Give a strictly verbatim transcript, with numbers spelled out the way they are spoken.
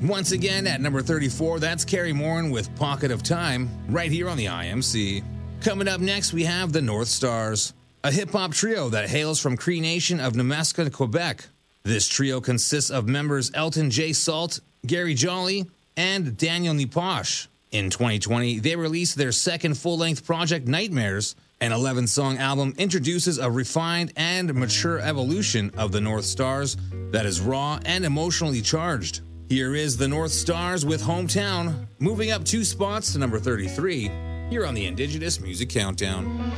Once again, at number thirty-four, that's Carrie Morin with Pocket of Time, right here on the I M C. Coming up next, we have the North Stars, a hip-hop trio that hails from Cree Nation of Nemaska, Quebec. This trio consists of members Elton J. Salt, Gary Jolly, and Daniel Niposh. In twenty twenty, they released their second full-length project, Nightmares. An eleven-song album introduces a refined and mature evolution of the North Stars that is raw and emotionally charged. Here is the North Stars with Hometown, moving up two spots to number thirty-three, here on the Indigenous Music Countdown.